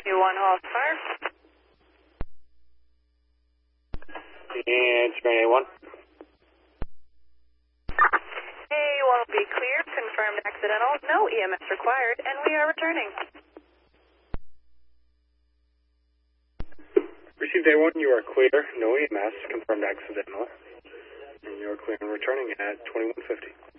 A1 Hall Fire. And Spraying A1. A1 will be clear, confirmed accidental, no EMS required, and we are returning. Received A1, you are clear, no EMS, confirmed accidental. And you are clear and returning at 2150.